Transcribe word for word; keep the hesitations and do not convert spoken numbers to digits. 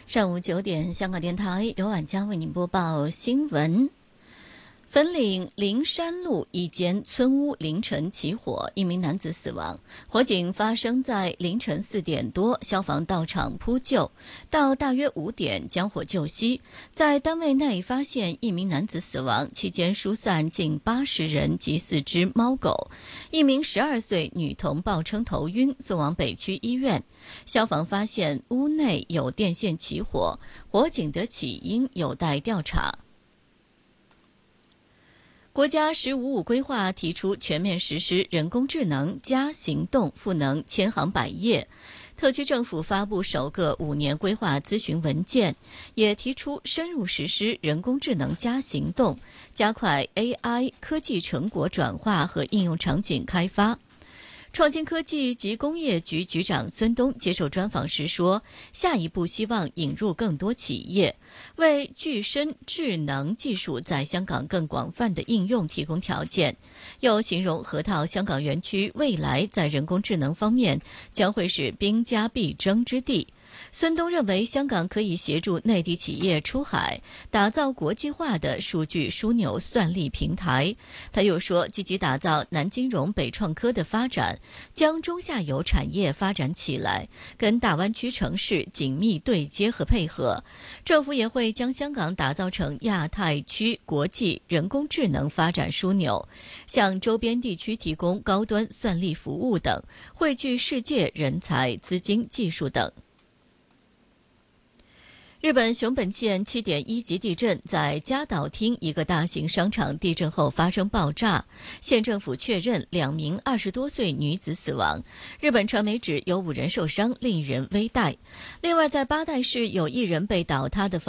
上午九点，香港电台由晚将为您播报新闻。粉岭灵山路一间村屋凌晨起火，一名男子死亡。火警发生在凌晨四点多，消防到场扑救，到大约五点将火救熄。在单位内发现一名男子死亡，期间疏散近八十人及四只猫狗。一名十二岁女童报称头晕，送往北区医院。消防发现屋内有电线起火，火警的起因有待调查。国家“十五五”规划提出全面实施人工智能加行动赋能千行百业，特区政府发布首个五年规划咨询文件，也提出深入实施人工智能加行动，加快 A I 科技成果转化和应用场景开发。创新科技及工业局局长孙东接受专访时说，下一步希望引入更多企业，为具身智能技术在香港更广泛的应用提供条件。又形容河套香港园区未来在人工智能方面将会是兵家必争之地。孙东认为，香港可以协助内地企业出海，打造国际化的数据枢纽算力平台。他又说，积极打造南金融、北创科的发展，将中下游产业发展起来，跟大湾区城市紧密对接和配合。政府也会将香港打造成亚太区国际人工智能发展枢纽，向周边地区提供高端算力服务等，汇聚世界人才、资金、技术等。日本熊本县 七点一 级地震在加岛町一个大型商场地震后发生爆炸，县政府确认两名二十多岁女子死亡。日本传媒指有五人受伤，另一人危殆。另外，在八代市有一人被倒塌的